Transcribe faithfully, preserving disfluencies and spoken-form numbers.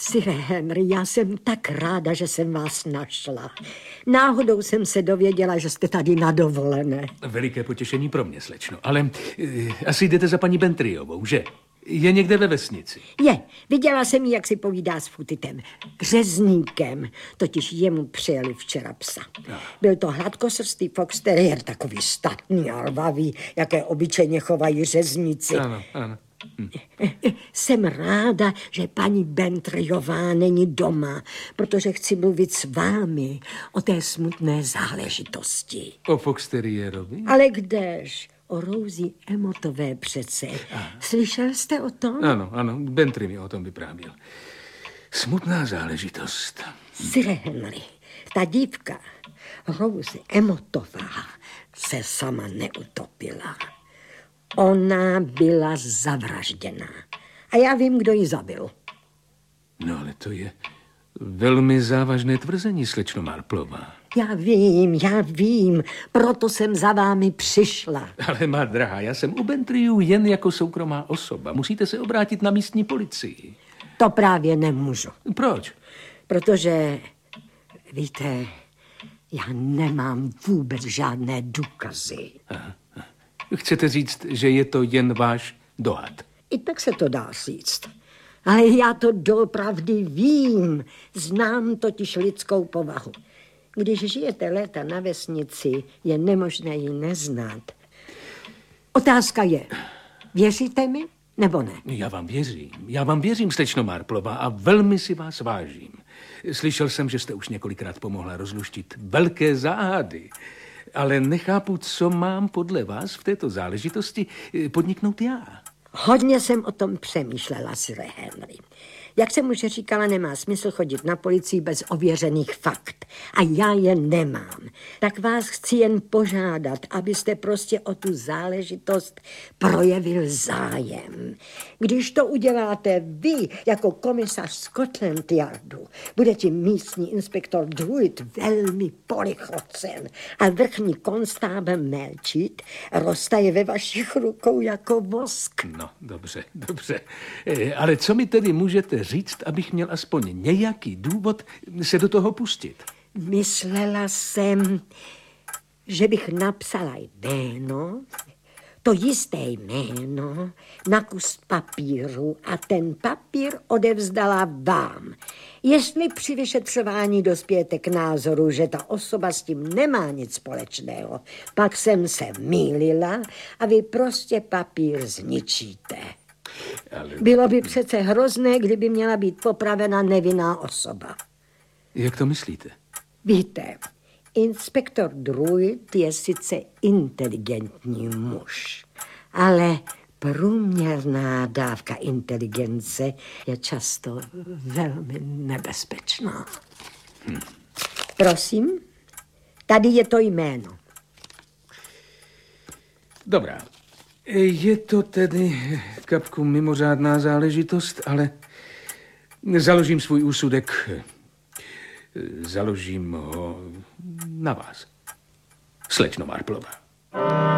Sire Henry, já jsem tak ráda, že jsem vás našla. Náhodou jsem se dověděla, že jste tady na dovolené. Veliké potěšení pro mě, slečno. Ale e, asi jdete za paní Bentryovou, že? Je někde ve vesnici. Je, viděla jsem ji, jak si povídá s Futitem. Řezníkem, totiž jemu přijeli včera psa. No. Byl to hladkosrstý fox terrier, takový statný a rvavý, jaké obyčejně chovají řezníci. Ano, ano. Hm. Jsem ráda, že paní Bentryová není doma, protože chci mluvit s vámi o té smutné záležitosti. O fox terrierovi? Ale kdež? O Rosie Emmotové přece. Aha. Slyšel jste o tom? Ano, ano, Bentry mi o tom vyprávěl. Smutná záležitost. Sire Henry, ta dívka, Rosie Emmotová, se sama neutopila. Ona byla zavražděná. A já vím, kdo ji zabil. No, ale to je velmi závažné tvrzení, slečno Marplová. Já vím, já vím, proto jsem za vámi přišla. Ale má drahá, já jsem u Bentryů jen jako soukromá osoba. Musíte se obrátit na místní policii. To právě nemůžu. Proč? Protože, víte, já nemám vůbec žádné důkazy. Aha. Chcete říct, že je to jen váš dohad? I tak se to dá říct. Ale já to doopravdy vím. Znám totiž lidskou povahu. Když žijete léta na vesnici, je nemožné ji neznát. Otázka je, věříte mi nebo ne? Já vám věřím. Já vám věřím, slečno Marplová, a velmi si vás vážím. Slyšel jsem, že jste už několikrát pomohla rozluštit velké záhady. Ale nechápu, co mám podle vás v této záležitosti podniknout já. Hodně jsem o tom přemýšlela, Sire Henry. Jak jsem už říkala, nemá smysl chodit na policii bez ověřených fakt. A já je nemám. Tak vás chci jen požádat, abyste prostě o tu záležitost projevil zájem. Když to uděláte vy, jako komisař Scotland Yardu, bude ti místní inspektor Druid velmi polichocen a vrchní konstábel Melčit roztaje ve vašich rukou jako vosk. No, dobře, dobře. Ale co mi tedy můžete říct, abych měl aspoň nějaký důvod se do toho pustit? Myslela jsem, že bych napsala jméno, to jisté jméno, na kus papíru a ten papír odevzdala vám. Jestli při vyšetřování dospějete k názoru, že ta osoba s tím nemá nic společného, pak jsem se mýlila a vy prostě papír zničíte. Ale... Bylo by přece hrozné, kdyby měla být popravena nevinná osoba. Jak to myslíte? Víte, inspektor Druid je sice inteligentní muž, ale průměrná dávka inteligence je často velmi nebezpečná. Hm. Prosím, tady je to jméno. Dobrá. Je to tedy, kapku, mimořádná záležitost, ale založím svůj úsudek, založím ho na vás, slečno Marplová.